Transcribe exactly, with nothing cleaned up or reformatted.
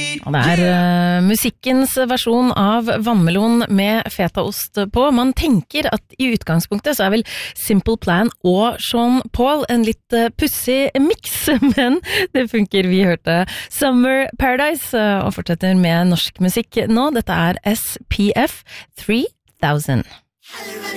Og det er uh, musikkens versjon av vannmelon med fetaost på. Man tenker at i utgangspunktet så er vel Simple Plan og Sean Paul en litt uh, pussig mix, men det funker. Vi hørte Summer Paradise uh, og fortsetter med norsk musikk nå. Dette er S P F three thousand.